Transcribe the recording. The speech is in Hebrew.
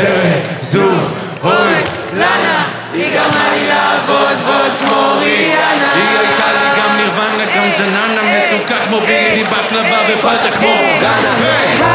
זו אוי לנה, היא גרמה לי לעבוד ועוד כמו ריאנה. היא הייתה לי גם נירוונה, גם ג'ננה מתוקה כמו בילי בקלבה בפאטה כמו גאנה.